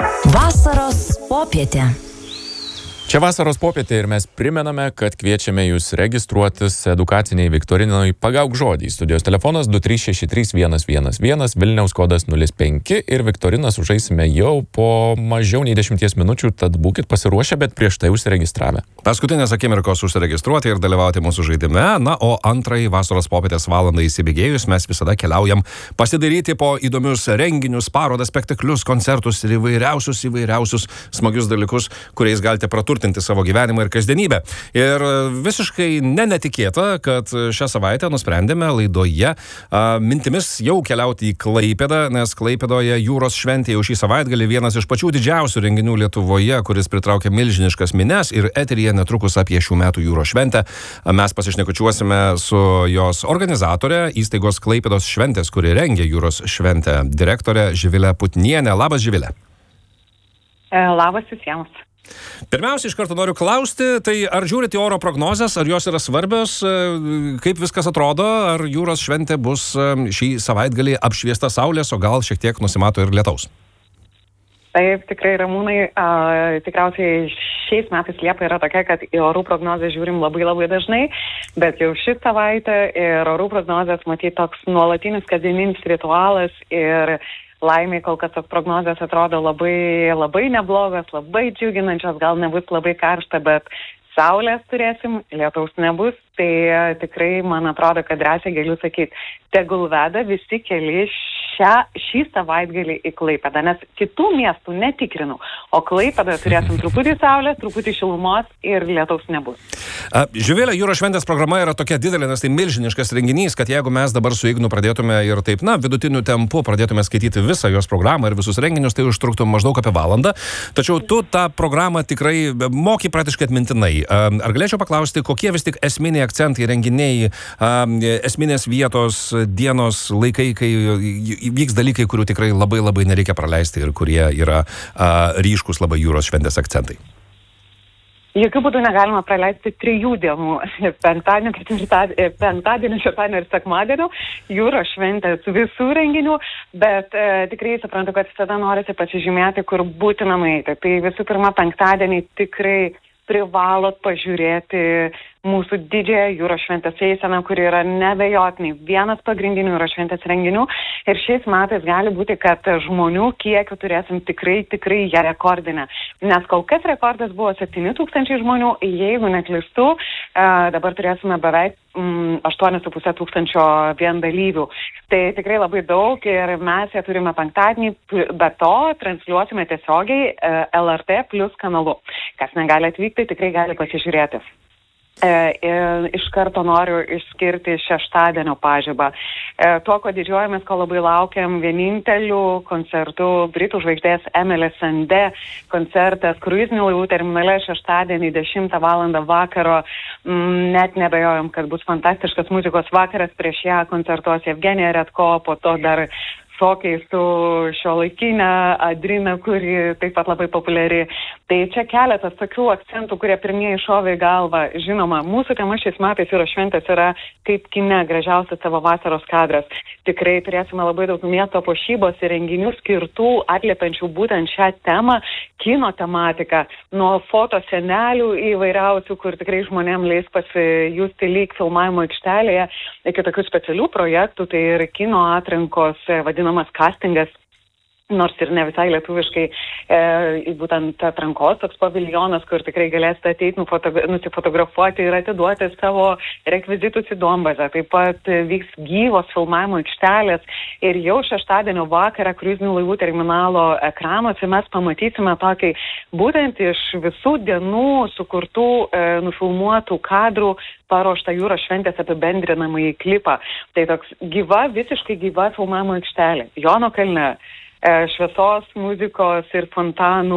Vasaros popietė. Čia vasaros popietė ir mes primename, kad kviečiame jūs registruotis edukaciniai viktorinai Pagauk žodį. Studijos telefonas 2363111, Vilniaus kodas 05 ir viktoriną sužaisime jau po mažiau nei 10 minučių, tad būkit pasiruošę, bet prieš tai užsiregistravę. Paskutinės akimirkos užsiregistruoti ir dalyvauti mūsų žaidime, na, o antrąjį vasaros popietės valandą įsibėgėjus mes visada keliaujam pasidaryti po įdomius renginius, parodas, spektaklius, koncertus ir įvairiausius smagius dalykus, kuriais galite praturtinti savo gyvenimą ir kasdienybę. Ir visiškai netikėta, kad šią savaitę nusprendėme laidoje mintimis jau keliauti į Klaipėdą, nes Klaipėdoje jūros šventė jau šį savaitgalį vienas iš pačių didžiausių renginių Lietuvoje, kuris pritraukia milžiniškas minias ir eteryje netrukus apie šių metų jūros šventę. Mes pasišnekučiuosime su jos organizatorė, įstaigos Klaipėdos šventės, kuri rengia jūros šventę, direktorė Živilė Putnienė. Labas, Živilė. Labas visiems. Pirmiausia, iš karto noriu klausti, tai ar žiūrite oro prognozes, ar jos yra svarbios, kaip viskas atrodo, ar jūros šventė bus šį savaitgalį apšviesta saulės, o gal šiek tiek nusimato ir lietaus? Taip, tikrai, Ramūnai, tikriausiai šiais metais Liepa yra tokia, kad į orų prognozę žiūrim labai dažnai, bet jau šį savaitę ir orų prognozės matyti toks nuolatinis kasdieninis ritualas ir laimiai kol kas tos prognozės atrodo labai neblogas, labai džiuginančios, gal nebus labai karšta, bet saulės turėsim, lietaus nebus, tai tikrai man atrodo, kad drąsiai galiu sakyti, tegul veda visi keliai šį savaitgalį į Klaipėdą, nes kitų miestų netikrinu, o Klaipėdą turėsim truputį saulės, truputį šilumos ir lietaus nebus. Živilė, jūros šventės programa yra tokia didelė, nes tai milžiniškas renginys, kad jeigu mes dabar su Ignu pradėtume ir taip, vidutiniu tempu pradėtume skaityti visą jos programą ir visus renginius, tai užtruktų maždaug apie valandą. Tačiau tu tą programą tikrai moki praktiškai atmintinai. Ar galėčiau paklausti, kokie vis tik esminiai akcentai, renginiai, esminės vietos, dienos, laikai, kai vyks dalykai, kurių tikrai labai nereikia praleisti ir kurie yra ryškus labai jūros šventės akcentai? Jokių būdų negalima praleisti 3 dienų, penktadienio, šeštadienio ir sekmadienio, jūros šventės visų renginių, bet tikrai suprantu, kad visada norisi pasižymėti, kur būtina nueiti. Tai visų pirma, penktadienį tikrai privalot pažiūrėti mūsų didžiąją jūros šventės eiseną, kuri yra neabejotinai vienas pagrindinių jūros šventės renginių. Ir šiais metais gali būti, kad žmonių kiekių turėsim tikrai ją rekordinę. Nes kol kas rekordas buvo 7,000 žmonių, jeigu neklystu, dabar turėsime beveik 8,5 tūkstančio vien dalyvių. Tai tikrai labai daug ir mes ją turime penktadienį, be to transliuosime tiesiogiai LRT Plus kanalu. Kas negali atvykti, tikrai gali pasižiūrėti. Ir iš karto noriu išskirti šeštadienio pažibą. Tuo, ko didžiuojamės, ko labai laukiam, vieninteliu koncertu Britų žvaigždės Emily Sandé koncertas kruizinių laivų terminale šeštadienį 10 valandą vakaro. Net nebejojom, kad bus fantastiškas muzikos vakaras, prieš ją koncertuos Evgenija Redko, po to dar šokiai su šiuolaikinė Adrina, kuri taip pat labai populiari. Tai čia keletas tokių akcentų, kurie pirmieji šovė į galvą. Žinoma, mūsų tema šiais metais jūros šventės yra kaip kine gražiausias savo vasaros kadras. Tikrai turėsime labai daug miesto puošybos ir renginių skirtų, atliepiančių būtent šią temą, kino tematiką, nuo foto senelių įvairiausių, kur tikrai žmonėm leis pasijusti lyg filmavimo aikštelėje, iki tokių specialių projektų, tai ir kino atrankos, vadinamas castingas, nors ir ne visai lietuviškai, būtent atrankos toks paviljonas, kur tikrai galėsite ateiti, nusifotografuoti ir atiduoti savo rekvizitus į Donbazą. Taip pat vyks gyvos filmavimo aikštelės ir jau šeštadienio vakarą kruizinių laivų terminalo ekranuose mes pamatysime tokį būtent iš visų dienų sukurtų, nufilmuotų kadrų paruoštą jūros šventės apibendrinamąjį klipą. Tai toks visiškai gyva filmavimo aikštelė. Jono kalne. Šviesos, muzikos ir fontanų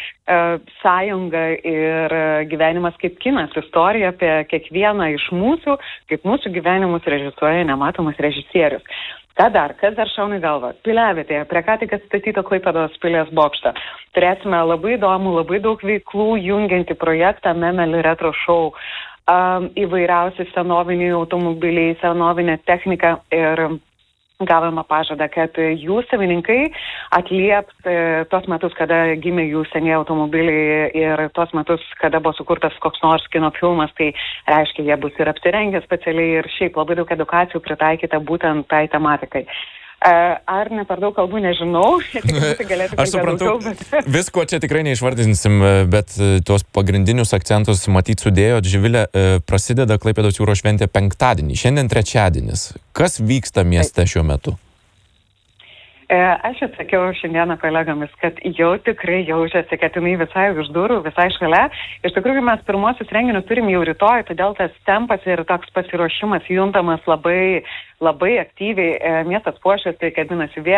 sąjunga ir gyvenimas kaip kinas, istorija apie kiekvieną iš mūsų, kaip mūsų gyvenimus režisuoja nematomas režisierius. Kas dar šauna į galvą? Piliavietėje, prie ką tik atstatyto Klaipėdos pilies bokštą. Turėsime labai įdomų, labai daug veiklų jungiantį projektą Memeli Retro Show, įvairiausi senoviniai automobiliai, senovinė technika ir gavome pažadą, kad jų savininkai atlieps tos metus, kada gimė jų seniai automobiliai ir tos metus, kada buvo sukurtas koks nors kino filmas, tai reiškia, jie bus ir apsirengę specialiai ir šiaip labai daug edukacijų pritaikyta būtent tai tematikai. Ar ne per daug kalbų, nežinau. Aš suprantu, visko čia tikrai neišvardinsim, bet tuos pagrindinius akcentus matyt sudėjot. Živilė, prasideda Klaipėdos jūros šventė penktadienį, šiandien trečiadienis. Kas vyksta mieste šiuo metu? Aš atsakiau šiandieną kolegomis, kad jau tikrai jaučiasi, kad jinai visai už durų, visai šalia. Iš tikrųjų, mes pirmosius renginius turim jau rytoj, todėl tas tempas ir toks pasiruošimas juntamas labai aktyviai. Miestas puošiasi, kabinasi vėliavas.